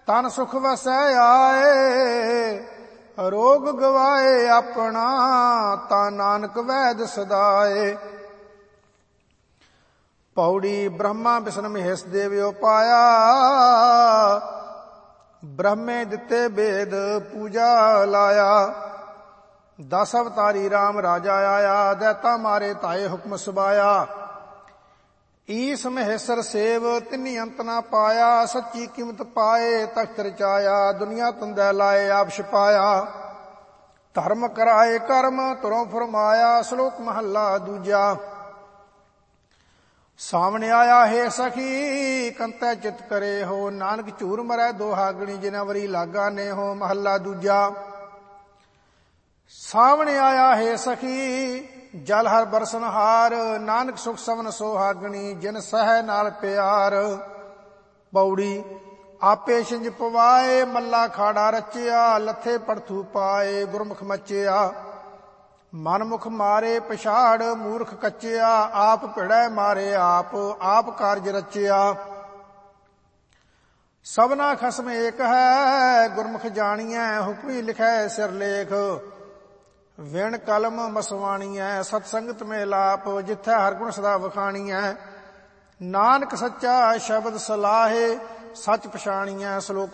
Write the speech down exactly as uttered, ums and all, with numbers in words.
ਤਨ ਸੁਖ ਵਸੈ ਆਏ, ਰੋਗ ਗਵਾਏ ਆਪਣਾ, ਤਾ ਨਾਨਕ ਵੈਦ ਸਦਾਏ। ਪੌੜੀ ਬ੍ਰਹਮਾ ਵਿਸ਼ਨ ਮਹੇਸ਼ ਦੇਵਿਓ ਪਾਇਆ, ਬ੍ਰਹਮੇ ਦਿੱਤੇ ਵੇਦ ਪੂਜਾ ਲਾਇਆ। ਦਸ ਅਵਤਾਰੀ ਰਾਮ ਰਾਜਾ ਆਇਆ, ਦੈਤਾ ਮਾਰੇ ਤਾਏ ਹੁਕਮ ਸੁਭਾਇਆ। ਈਸ ਮਹੇਸ਼ਰ ਸੇਵ ਤਿੰਨੀ ਅੰਤ ਨਾ ਪਾਇਆ, ਸੱਚੀ ਕੀਮਤ ਪਾਏ ਤਖਤ ਰਚਾਇਆ। ਦੁਨੀਆ ਤੰਦੈ ਲਾਏ ਆਪ ਛਪਾਇਆ, ਧਰਮ ਕਰਾਏ ਕਰਮ ਤੁਰੋਂ ਫਰਮਾਇਆ। ਸ਼ਲੋਕ ਮਹੱਲਾ ਦੂਜਾ। ਸਾਹਮਣੇ ਆਇਆ ਹੈ ਸਖੀ, ਕੰਤੈ ਚਿਤ ਕਰੇ ਹੋ। ਨਾਨਕ ਝੂਰ ਮਰੈ ਦੋਹਾਗਣੀ, ਜਿਨਾ ਵਰੀ ਲਾਗਾ ਨੇ ਹੋ। ਮਹੱਲਾ ਦੂਜਾ। ਸਾਹਮਣੇ ਆਇਆ ਹੈ ਸਖੀ, ਜਲ ਹਰ ਬਰਸਨ ਹਾਰ। ਨਾਨਕ ਸੁਖ ਸਵਨ ਸੋਹਾਗਣੀ, ਜਿਨ ਸਹਿ ਨਾਲ ਪਿਆਰ। ਪੌੜੀ ਆਪੇ ਛਿੰਝ ਪਵਾਏ, ਮੱਲਾ ਖਾੜਾ ਰਚਿਆ। ਲੱਥੇ ਪੜਥੂ ਪਾਏ, ਗੁਰਮੁਖ ਮਚਿਆ। ਮਨਮੁਖ ਮਾਰੇ ਪਛਾੜ, ਮੂਰਖ ਕੱਚਿਆ। ਆਪ ਭਿੜੈ ਮਾਰੇ ਆਪ, ਆਪ ਕਾਰਜ ਰਚਿਆ। ਸਭਨਾ ਖਸਮ ਏਕ ਹੈ, ਗੁਰਮੁਖ ਜਾਣੀਐ। ਹੁਕਮੀ ਲਿਖੈ ਸਿਰ ਲੇਖ, ਵਿਣ ਕਲਮ ਮਸਵਾਣੀਐ। ਸਤ ਸੰਗਤ ਮੇ ਲਾਪ, ਜਿਥੈ ਹਰ ਗੁਣ ਸਦਾ ਵਖਾਣੀਐ। ਨਾਨਕ ਸੱਚਾ ਸ਼ਬਦ ਸਲਾਹੇ, ਸੱਚ ਪਛਾਣੀਐ। ਸ਼ਲੋਕ